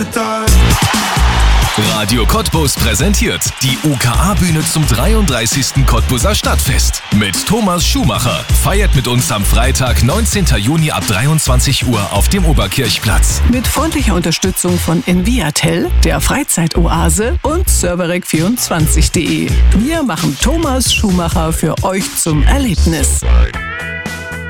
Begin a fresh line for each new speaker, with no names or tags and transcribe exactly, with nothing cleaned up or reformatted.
Radio Cottbus präsentiert die U K A-Bühne zum dreiunddreißigsten Cottbuser Stadtfest. Mit Thomas Schumacher. Feiert mit uns am Freitag, neunzehnten Juni ab dreiundzwanzig Uhr auf dem Oberkirchplatz.
Mit freundlicher Unterstützung von Enviatel, der Freizeitoase und Serverec vierundzwanzig punkt de. Wir machen Thomas Schumacher für euch zum Erlebnis.